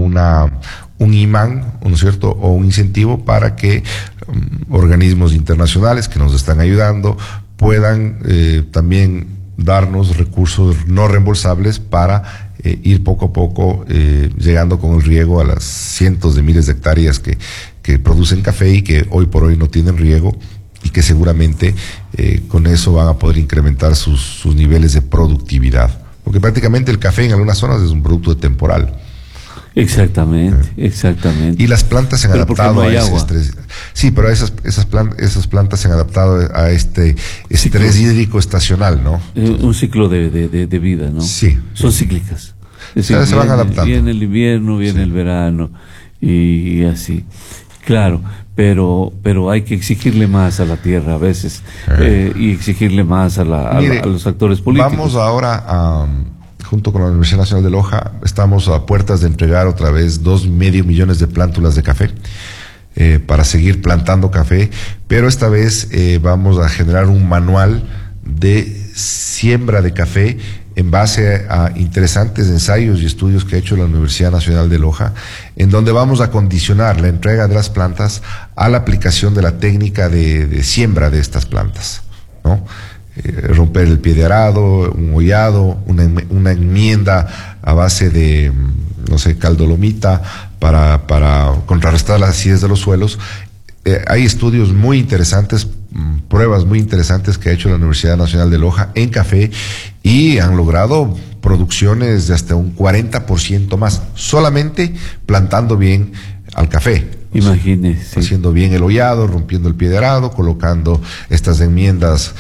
un imán, ¿no es cierto?, o un incentivo para que organismos internacionales que nos están ayudando puedan también darnos recursos no reembolsables para ir poco a poco llegando con el riego a las cientos de miles de hectáreas que producen café y que hoy por hoy no tienen riego, y que seguramente con eso van a poder incrementar sus niveles de productividad. Porque prácticamente el café en algunas zonas es un producto temporal. Exactamente, exactamente. Y las plantas se han adaptado no hay a ese agua. estrés. Sí, pero esas plantas se han adaptado a este estrés hídrico estacional, ¿no? Un ciclo de vida, ¿no? Sí. Son cíclicas. Es Se van adaptando. Viene el invierno, viene el verano y así. Claro, pero hay que exigirle más a la tierra a veces y exigirle más a los actores políticos. Vamos ahora junto con la Universidad Nacional de Loja, estamos a puertas de entregar otra vez 2,5 millones de plántulas de café para seguir plantando café, pero esta vez vamos a generar un manual de siembra de café en base a interesantes ensayos y estudios que ha hecho la Universidad Nacional de Loja, en donde vamos a condicionar la entrega de las plantas a la aplicación de la técnica de siembra de estas plantas, ¿no? Romper el pie de arado, un hollado, una enmienda a base de, no sé, caldolomita para contrarrestar las acidez de los suelos. Hay estudios muy interesantes, pruebas muy interesantes que ha hecho la Universidad Nacional de Loja en café, y han logrado producciones de hasta un 40% más, solamente plantando bien al café. Imagínese. Haciendo bien el hollado, rompiendo el pie de arado, colocando estas enmiendas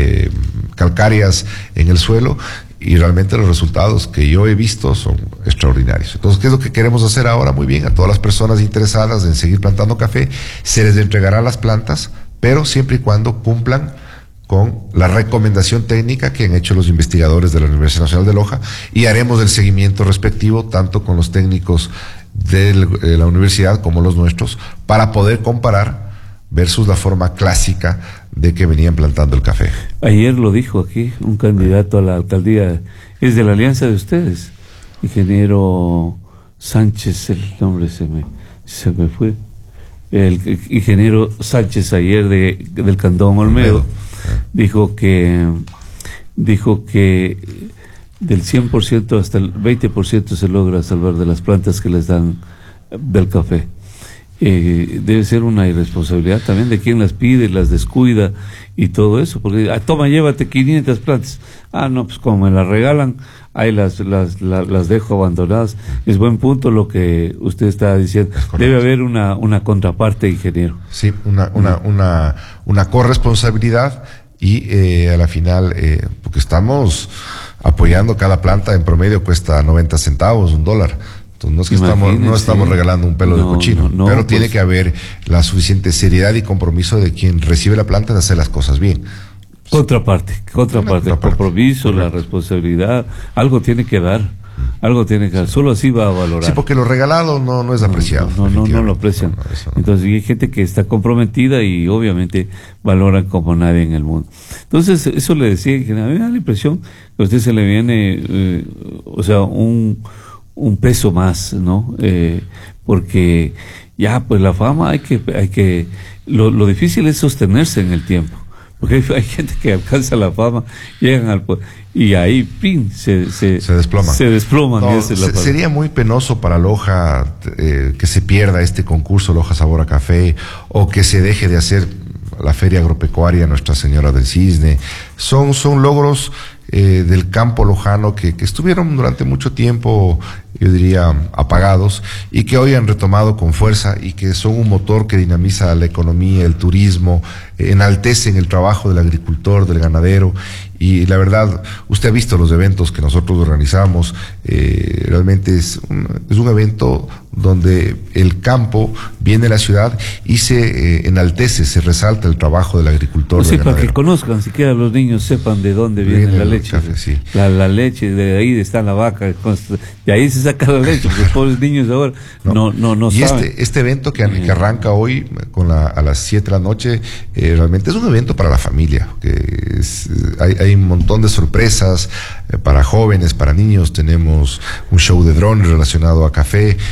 calcáreas en el suelo, y realmente los resultados que yo he visto son extraordinarios. Entonces, ¿qué es lo que queremos hacer ahora? Muy bien, a todas las personas interesadas en seguir plantando café, se les entregará las plantas, pero siempre y cuando cumplan con la recomendación técnica que han hecho los investigadores de la Universidad Nacional de Loja, y haremos el seguimiento respectivo tanto con los técnicos de la universidad como los nuestros, para poder comparar versus la forma clásica de que venían plantando el café. Ayer lo dijo aquí un candidato a la alcaldía, es de la alianza de ustedes, ingeniero Sánchez, el nombre se me fue, el ingeniero Sánchez, ayer del Cantón Olmedo, dijo que del 100% hasta el 20% se logra salvar de las plantas que les dan del café. Debe ser una irresponsabilidad también de quien las pide, las descuida y todo eso, porque toma, llévate 500 plantas. No, pues como me las regalan, ahí las dejo abandonadas. Es buen punto lo que usted está diciendo. Debe haber una contraparte, ingeniero. Sí, una corresponsabilidad, y a la final, porque estamos apoyando cada planta, en promedio cuesta 90 centavos, $1. Entonces no estamos regalando un pelo de cochino, pero pues tiene que haber la suficiente seriedad y compromiso de quien recibe la planta de hacer las cosas bien. Contraparte, el compromiso, la responsabilidad, algo tiene que dar, solo así va a valorar. Sí, porque lo regalado no es apreciado. No lo aprecian. No. Entonces hay gente que está comprometida y obviamente valoran como nadie en el mundo. Entonces eso le decía, que a mí me da la impresión que a usted se le viene, un peso más, ¿no? Porque ya, pues la fama lo difícil es sostenerse en el tiempo. Porque hay gente que alcanza la fama, llegan al poder, y ahí, ¡pin!, se desploman. Sería muy penoso para Loja que se pierda este concurso Loja Sabor a Café, o que se deje de hacer la Feria Agropecuaria Nuestra Señora del Cisne. Son logros del campo lojano que estuvieron durante mucho tiempo, yo diría, apagados, y que hoy han retomado con fuerza, y que son un motor que dinamiza la economía, el turismo, enaltecen el trabajo del agricultor, del ganadero. Y la verdad, usted ha visto los eventos que nosotros organizamos, realmente es un evento donde el campo viene a la ciudad y se enaltece, se resalta el trabajo del agricultor. Sí, para que conozcan, siquiera los niños sepan de dónde viene la leche. Café, sí. La leche, de ahí está la vaca, de ahí se saca la leche, porque los pobres niños ahora no y saben. Este evento que arranca hoy a las 7 de la noche, realmente es un evento para la familia, que hay un montón de sorpresas para jóvenes, para niños. Tenemos un show de drones relacionado a café.